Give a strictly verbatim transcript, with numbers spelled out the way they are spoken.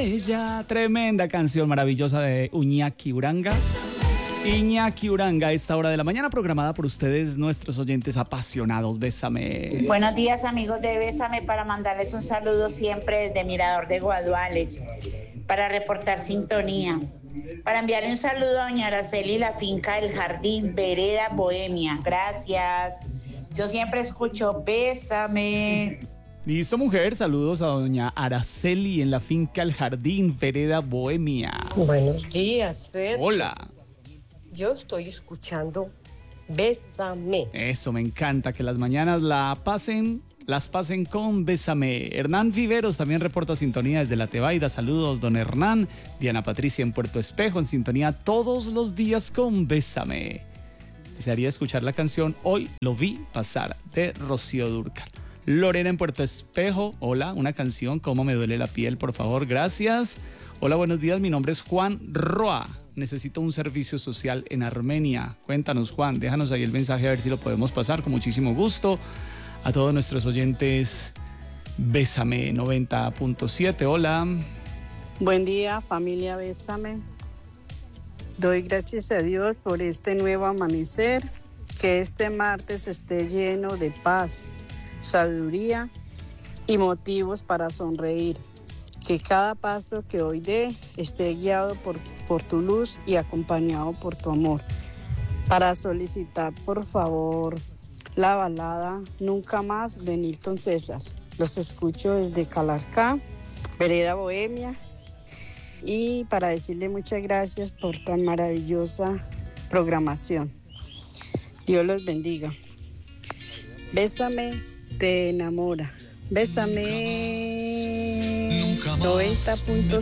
ella. Tremenda canción maravillosa de Iñaki Uranga. Iñaki Uranga, a esta hora de la mañana, programada por ustedes, nuestros oyentes apasionados. Bésame. Buenos días, amigos de Bésame, para mandarles un saludo siempre desde Mirador de Guaduales, para reportar sintonía, para enviarle un saludo a doña Araceli, la finca del Jardín, Vereda Bohemia. Gracias. Yo siempre escucho Bésame. Listo, mujer. Saludos a doña Araceli en la finca El Jardín, Vereda Bohemia. Buenos días, Fer. Hola. Yo estoy escuchando Bésame. Eso, me encanta, que las mañanas la pasen, las pasen con Bésame. Hernán Viveros también reporta sintonía desde La Tebaida. Saludos, don Hernán. Diana Patricia en Puerto Espejo, en sintonía todos los días con Bésame. Desearía escuchar la canción Hoy lo vi pasar, de Rocío Dúrcal. Lorena en Puerto Espejo, hola, una canción, Cómo me duele la piel, por favor, gracias. Hola, buenos días, mi nombre es Juan Roa. Necesito un servicio social en Armenia. Cuéntanos, Juan, déjanos ahí el mensaje a ver si lo podemos pasar con muchísimo gusto. A todos nuestros oyentes, Bésame noventa punto siete, hola. Buen día, familia Bésame. Doy gracias a Dios por este nuevo amanecer, que este martes esté lleno de paz, sabiduría y motivos para sonreír. Que cada paso que hoy dé esté guiado por, por tu luz y acompañado por tu amor. Para solicitar, por favor, la balada Nunca Más de Nilton César. Los escucho desde Calarcá, Vereda Bohemia. Y para decirle muchas gracias por tan maravillosa programación. Dios los bendiga. Bésame, te enamora. Bésame noventa punto